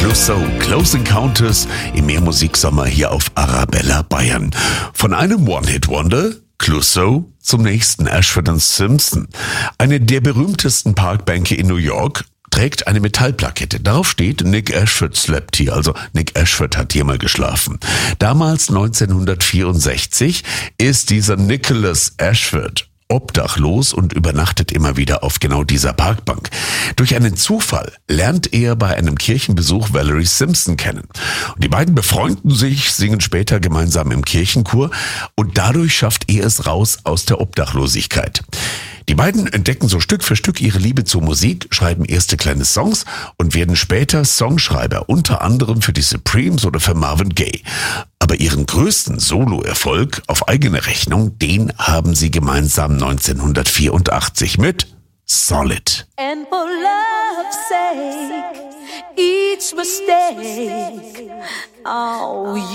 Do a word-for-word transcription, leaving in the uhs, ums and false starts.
Clouseau, Close Encounters im Mehrmusiksommer hier auf Arabella Bayern. Von einem One-Hit-Wonder, Clouseau, zum nächsten, Ashford and Simpson. Eine der berühmtesten Parkbänke in New York trägt eine Metallplakette. Darauf steht, Nick Ashford slept here, also Nick Ashford hat hier mal geschlafen. Damals, neunzehnhundertvierundsechzig, ist dieser Nicholas Ashford obdachlos und übernachtet immer wieder auf genau dieser Parkbank. Durch einen Zufall lernt er bei einem Kirchenbesuch Valerie Simpson kennen. Und die beiden befreunden sich, singen später gemeinsam im Kirchenchor und dadurch schafft er es raus aus der Obdachlosigkeit. Die beiden entdecken so Stück für Stück ihre Liebe zur Musik, schreiben erste kleine Songs und werden später Songschreiber, unter anderem für die Supremes oder für Marvin Gaye. Aber ihren größten Soloerfolg auf eigene Rechnung, den haben sie gemeinsam neunzehnhundertvierundachtzig mit Solid. And for love's sake, each mistake, oh,